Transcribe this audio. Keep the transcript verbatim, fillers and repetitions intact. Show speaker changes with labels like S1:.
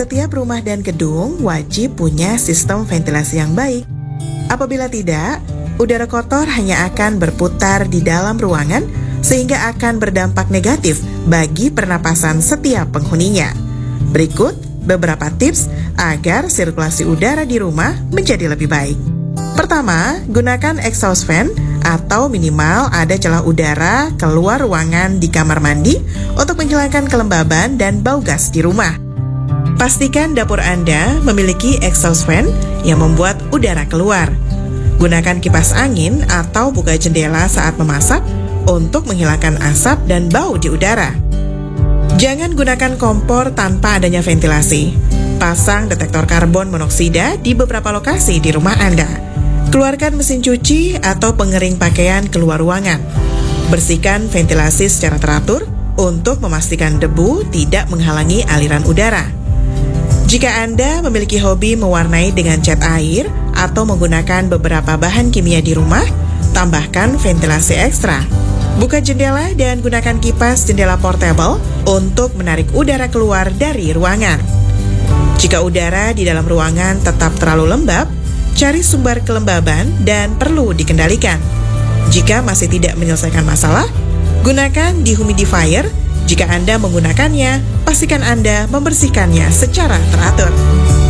S1: Setiap rumah dan gedung wajib punya sistem ventilasi yang baik. Apabila tidak, udara kotor hanya akan berputar di dalam ruangan sehingga akan berdampak negatif bagi pernapasan setiap penghuninya. Berikut beberapa tips agar sirkulasi udara di rumah menjadi lebih baik. Pertama, gunakan exhaust fan atau minimal ada celah udara keluar ruangan di kamar mandi untuk menghilangkan kelembaban dan bau gas di rumah. Pastikan dapur Anda memiliki exhaust fan yang membuat udara keluar. Gunakan kipas angin atau buka jendela saat memasak untuk menghilangkan asap dan bau di udara. Jangan gunakan kompor tanpa adanya ventilasi. Pasang detektor karbon monoksida di beberapa lokasi di rumah Anda. Keluarkan mesin cuci atau pengering pakaian keluar ruangan. Bersihkan ventilasi secara teratur untuk memastikan debu tidak menghalangi aliran udara. Jika Anda memiliki hobi mewarnai dengan cat air atau menggunakan beberapa bahan kimia di rumah, tambahkan ventilasi ekstra. Buka jendela dan gunakan kipas jendela portable untuk menarik udara keluar dari ruangan. Jika udara di dalam ruangan tetap terlalu lembab, cari sumber kelembaban dan perlu dikendalikan. Jika masih tidak menyelesaikan masalah, gunakan dehumidifier. Jika Anda menggunakannya, pastikan Anda membersihkannya secara teratur.